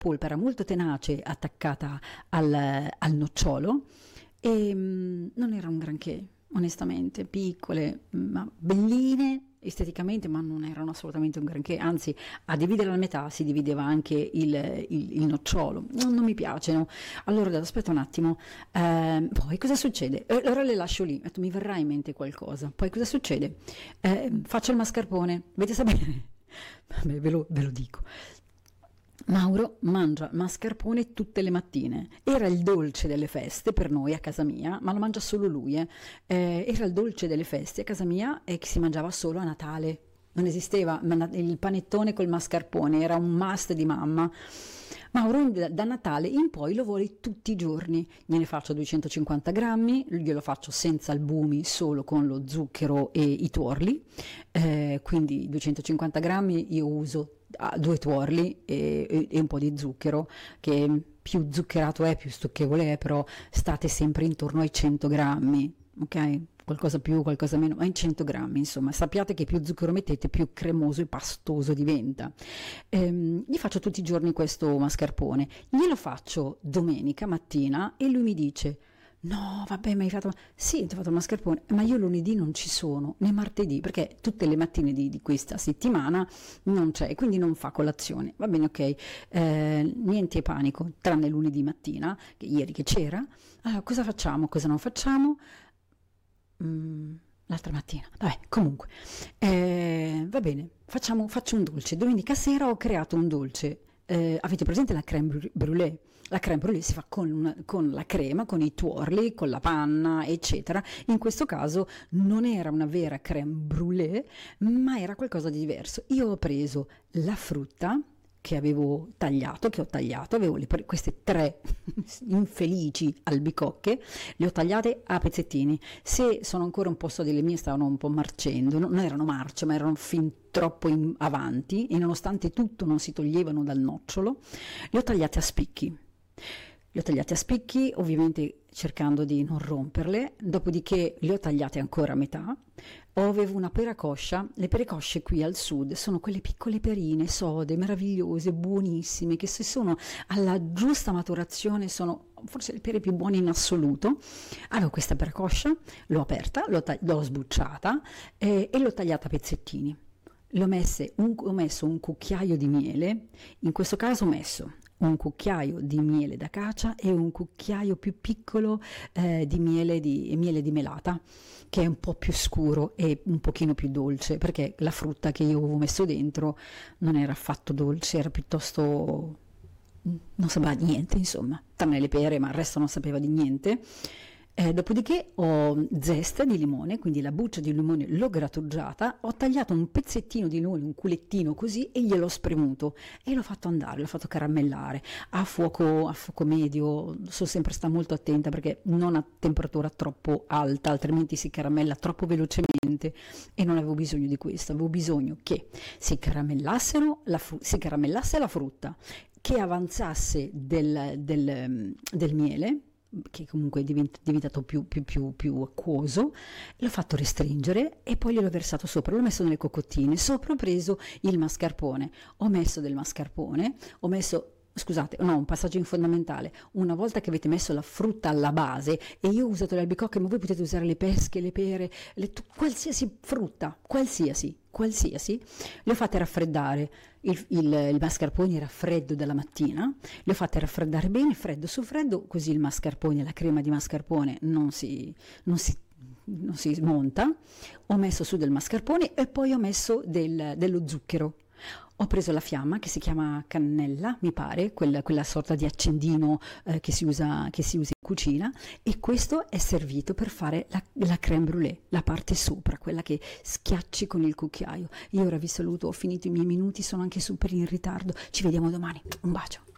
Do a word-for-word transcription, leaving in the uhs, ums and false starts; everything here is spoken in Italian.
polpa era molto tenace, attaccata al, al nocciolo, e mh, non era un granché, onestamente, piccole, ma belline esteticamente, ma non erano assolutamente un granché, anzi a dividere la metà si divideva anche il, il, il nocciolo. Non, non mi piacciono. Allora ho detto, aspetta un attimo, eh, poi cosa succede? Eh, allora le lascio lì, ho detto, mi verrà in mente qualcosa. Poi cosa succede? Eh, faccio il mascarpone, volete sapere? Vabbè, ve lo, ve lo dico. Mauro mangia mascarpone tutte le mattine. Era il dolce delle feste per noi a casa mia, ma lo mangia solo lui. Eh. Eh, era il dolce delle feste a casa mia e che si mangiava solo a Natale. Non esisteva il panettone col mascarpone, era un must di mamma. Mauro da Natale in poi lo vuole tutti i giorni. Gliene faccio duecentocinquanta grammi, glielo faccio senza albumi, solo con lo zucchero e i tuorli. Eh, quindi duecentocinquanta grammi io uso a due tuorli e, e un po' di zucchero, che più zuccherato è più stucchevole è, però state sempre intorno ai cento grammi, ok? Qualcosa più, qualcosa meno, ma in cento grammi, insomma, sappiate che più zucchero mettete più cremoso e pastoso diventa. Ehm, gli faccio tutti i giorni questo mascarpone, glielo faccio domenica mattina e lui mi dice: no, vabbè, ma hai fatto... Sì, ti ho fatto il mascarpone, ma io lunedì non ci sono, né martedì, perché tutte le mattine di, di questa settimana non c'è, quindi non fa colazione. Va bene, ok, eh, niente panico, tranne lunedì mattina, che ieri che c'era. Allora, cosa facciamo, cosa non facciamo? Mm, l'altra mattina, vabbè, comunque, eh, va bene, facciamo, faccio un dolce. Domenica sera ho creato un dolce. Eh, avete presente la crème brûlée? La crème brûlée si fa con, una, con la crema, con i tuorli, con la panna, eccetera. In questo caso non era una vera crème brûlée, ma era qualcosa di diverso. Io ho preso la frutta che avevo tagliato, che ho tagliato, avevo le, queste tre infelici albicocche, le ho tagliate a pezzettini. Se sono ancora un po' so delle mie, stavano un po' marcendo, non erano marce, ma erano fin troppo in avanti, e nonostante tutto non si toglievano dal nocciolo. Le ho tagliate a spicchi. Le ho tagliate a spicchi, ovviamente cercando di non romperle, dopodiché le ho tagliate ancora a metà. O avevo una pera coscia. Le pere cosce qui al sud sono quelle piccole perine, sode, meravigliose, buonissime, che se sono alla giusta maturazione sono forse le pere più buone in assoluto. Avevo questa pera coscia, l'ho aperta, l'ho, tagli- l'ho sbucciata eh, e l'ho tagliata a pezzettini. L'ho messe un, ho messo un cucchiaio di miele, in questo caso ho messo un cucchiaio di miele d'acacia e un cucchiaio più piccolo eh, di, miele di miele di melata, che è un po' più scuro e un pochino più dolce, perché la frutta che io avevo messo dentro non era affatto dolce, era piuttosto... non sapeva di niente, insomma, tranne le pere, ma il resto non sapeva di niente. Eh, dopodiché ho zesta di limone, quindi la buccia di limone l'ho grattugiata, ho tagliato un pezzettino di limone, un culettino così, e gliel'ho spremuto e l'ho fatto andare, l'ho fatto caramellare a fuoco, a fuoco medio. So sempre sta molto attenta perché non a temperatura troppo alta, altrimenti si caramella troppo velocemente, e non avevo bisogno di questo. Avevo bisogno che si caramellassero la fru- si caramellasse la frutta, che avanzasse del, del, del miele, che comunque è diventato più, più, più, più acquoso. L'ho fatto restringere e poi gliel'ho versato sopra, l'ho messo nelle cocottine, sopra ho preso il mascarpone, ho messo del mascarpone, ho messo... Scusate, no, un passaggio fondamentale. Una volta che avete messo la frutta alla base, e io ho usato le albicocche, ma voi potete usare le pesche, le pere, le, qualsiasi frutta, qualsiasi, qualsiasi, le ho fatte raffreddare. Il, il, il mascarpone era freddo dalla mattina, le ho fatte raffreddare bene, freddo su freddo, così il mascarpone, la crema di mascarpone non si, non si, non si smonta. Ho messo su del mascarpone e poi ho messo del, dello zucchero. Ho preso la fiamma, che si chiama cannella, mi pare, quella, quella sorta di accendino eh, che, si usa, che si usa in cucina, e questo è servito per fare la, la crème brûlée, la parte sopra, quella che schiacci con il cucchiaio. Io ora vi saluto, ho finito i miei minuti, sono anche super in ritardo, ci vediamo domani, un bacio.